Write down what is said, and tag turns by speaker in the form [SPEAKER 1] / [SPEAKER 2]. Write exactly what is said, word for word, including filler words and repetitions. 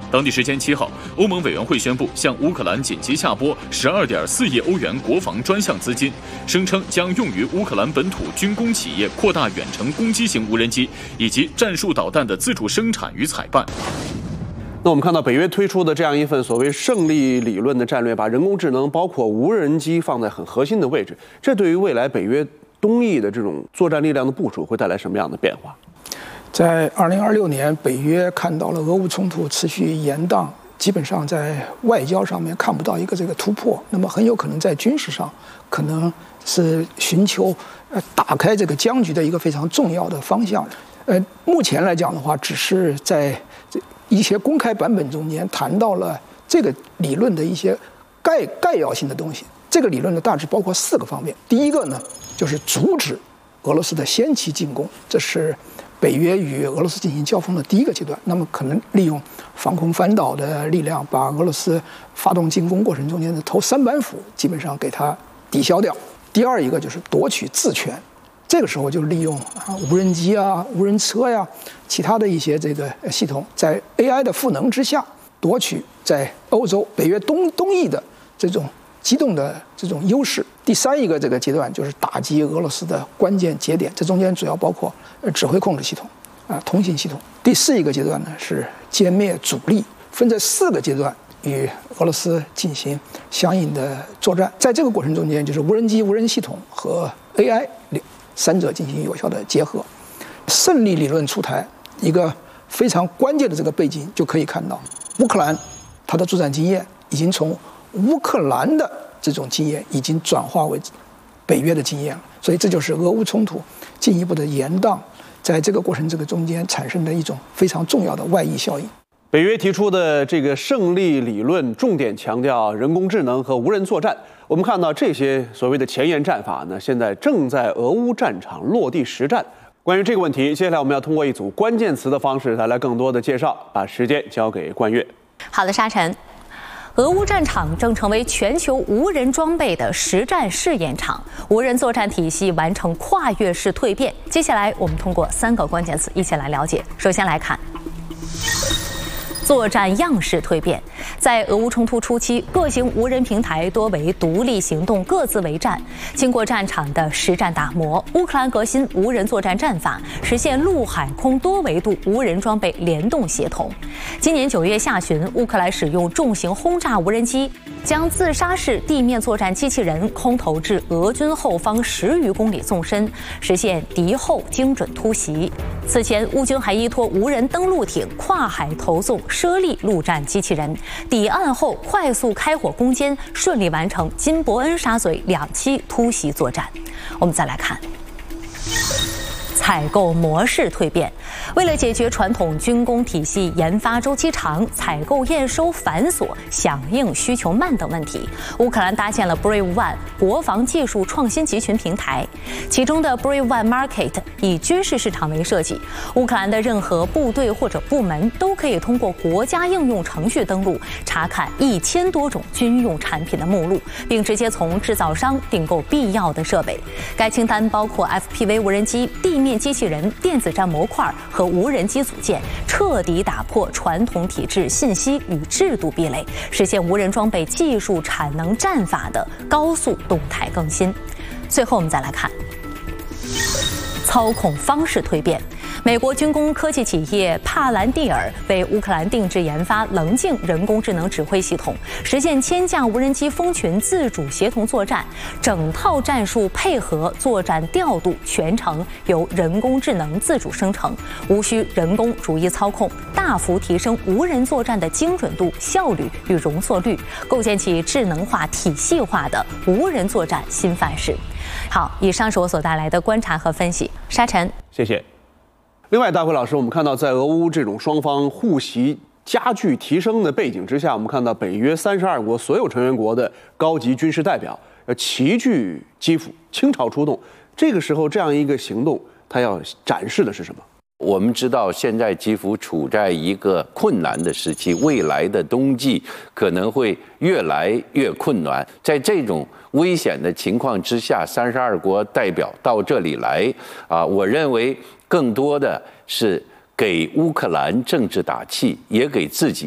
[SPEAKER 1] 当地时间七号，欧盟委员会宣布向乌克兰紧急下拨十二点四亿欧元国防专项资金，声称将用于乌克兰本土军工企业扩大远程攻击型无人机以及战术导弹的自主生产与采办。
[SPEAKER 2] 那我们看到北约推出的这样一份所谓胜利理论的战略，把人工智能包括无人机放在很核心的位置，这对于未来北约东翼的这种作战力量的部署会带来什么样的变化？
[SPEAKER 3] 在二零二六年，北约看到了俄乌冲突持续延宕，基本上在外交上面看不到一个这个突破，那么很有可能在军事上可能是寻求呃打开这个僵局的一个非常重要的方向。呃，目前来讲的话，只是在这一些公开版本中间谈到了这个理论的一些概概要性的东西。这个理论呢，大致包括四个方面。第一个呢，就是阻止俄罗斯的先期进攻，这是北约与俄罗斯进行交锋的第一个阶段。那么可能利用防空反导的力量，把俄罗斯发动进攻过程中间的头三板斧基本上给它抵消掉。第二一个就是夺取自权，这个时候就利用啊无人机啊、无人车呀、其他的一些这个系统，在 A I 的赋能之下，夺取在欧洲北约东东翼的这种机动的这种优势。第三一个这个阶段就是打击俄罗斯的关键节点，这中间主要包括指挥控制系统啊、通信系统。第四一个阶段呢是歼灭主力，分这四个阶段与俄罗斯进行相应的作战。在这个过程中间，就是无人机、无人系统和 A I 三者进行有效的结合。胜利理论出台，一个非常关键的这个背景就可以看到，乌克兰它的作战经验已经从乌克兰的这种经验已经转化为北约的经验了，所以这就是俄乌冲突进一步的延宕，在这个过程这个中间产生的一种非常重要的外溢效应。
[SPEAKER 2] 北约提出的这个胜利理论重点强调人工智能和无人作战。我们看到这些所谓的前沿战法呢，现在正在俄乌战场落地实战。关于这个问题，接下来我们要通过一组关键词的方式带来更多的介绍。把时间交给冠岳。
[SPEAKER 4] 好的，沙尘。俄乌战场正成为全球无人装备的实战试验场，无人作战体系完成跨越式蜕变。接下来，我们通过三个关键词一起来了解。首先来看。作战样式蜕变，在俄乌冲突初期，各型无人平台多为独立行动，各自为战。经过战场的实战打磨，乌克兰革新无人作战战法，实现陆海空多维度无人装备联动协同。今年九月下旬，乌克兰使用重型轰炸无人机，将自杀式地面作战机器人空投至俄军后方十余公里纵深，实现敌后精准突袭。此前，乌军还依托无人登陆艇跨海投送猞猁陆战机器人，抵岸后快速开火攻坚，顺利完成金伯恩沙嘴两栖突袭作战。我们再来看。采购模式蜕变，为了解决传统军工体系研发周期长、采购验收繁琐、响应需求慢等问题，乌克兰搭建了 Brave One 国防技术创新集群平台。其中的 Brave One Market 以军事市场为设计，乌克兰的任何部队或者部门都可以通过国家应用程序登录，查看一千多种军用产品的目录，并直接从制造商订购必要的设备。该清单包括 F P V 无人机、地面机器人、电子战模块和无人机组件，彻底打破传统体制信息与制度壁垒，实现无人装备技术产能战法的高速动态更新。最后我们再来看操控方式蜕变。美国军工科技企业帕兰蒂尔为乌克兰定制研发棱镜人工智能指挥系统，实现千架无人机蜂群自主协同作战，整套战术配合作战调度全程由人工智能自主生成，无需人工逐一操控，大幅提升无人作战的精准度、效率与容错率，构建起智能化、体系化的无人作战新范式。好，以上是我所带来的观察和分析。沙尘，
[SPEAKER 2] 谢谢。另外，大辉老师，我们看到在俄乌这种双方互袭加剧提升的背景之下，我们看到北约三十二国所有成员国的高级军事代表要齐聚基辅，倾巢出动。这个时候，这样一个行动，它要展示的是什么？
[SPEAKER 5] 我们知道，现在基辅处在一个困难的时期，未来的冬季可能会越来越困难。在这种危险的情况之下，三十二国代表到这里来，啊，我认为更多的是给乌克兰政治打气，也给自己